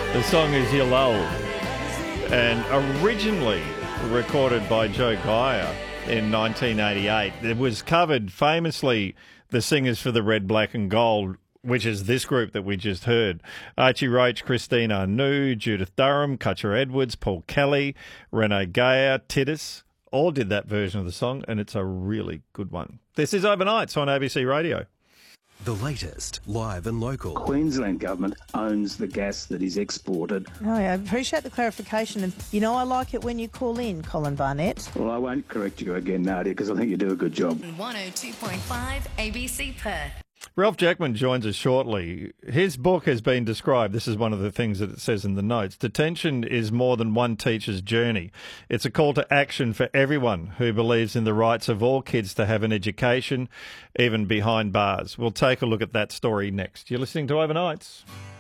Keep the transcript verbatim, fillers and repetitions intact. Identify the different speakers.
Speaker 1: The song is Yalal, and originally recorded by Joe Geyer in nineteen eighty-eight. It was covered famously, the singers for the Red, Black and Gold, which is this group that we just heard. Archie Roach, Christine Arnoux, Judith Durham, Cutcher Edwards, Paul Kelly, Renee Geyer, Titus, all did that version of the song, and it's a really good one. This is Overnights on A B C Radio.
Speaker 2: The latest, live and local.
Speaker 3: Queensland Government owns the gas that is exported.
Speaker 4: Oh, yeah, I appreciate the clarification. And, you know, I like it when you call in, Colin Barnett.
Speaker 3: Well, I won't correct you again, Nadia, because I think you do a good job.
Speaker 5: one oh two point five A B C Perth.
Speaker 1: Ralph Jackman joins us shortly. His book has been described, this is one of the things that it says in the notes, detention is more than one teacher's journey. It's a call to action for everyone who believes in the rights of all kids to have an education, even behind bars. We'll take a look at that story next. You're listening to Overnights.